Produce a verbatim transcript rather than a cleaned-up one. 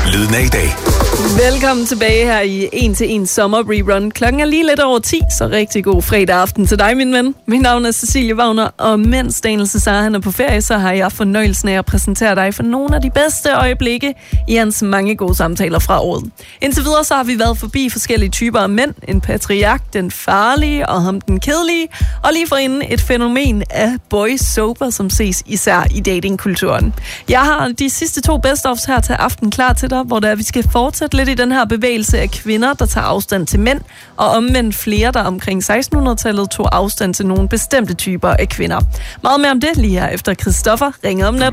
Lyden af i dag. Velkommen tilbage her i en til en sommer rerun. Klokken er lige lidt over ti, så rigtig god fredag aften til dig, min ven. Mit navn er Cecilie Wagner, og mens Daniel Cesar han er på ferie, så har jeg fornøjelsen af at præsentere dig for nogle af de bedste øjeblikke i hans mange gode samtaler fra året. Indtil videre så har vi været forbi forskellige typer af mænd. En patriark, den farlige og ham den kedelige. Og lige forinden et fænomen af boys sober, som ses især i datingkulturen. Jeg har de sidste to best-ofs her til aften klar til dig, hvor der vi skal fortsætte lidt i den her bevægelse af kvinder, der tager afstand til mænd, og omvendt flere, der omkring sekstenhundredetallet tog afstand til nogle bestemte typer af kvinder. Meget mere om det lige her efter Christoffer ringer om natten.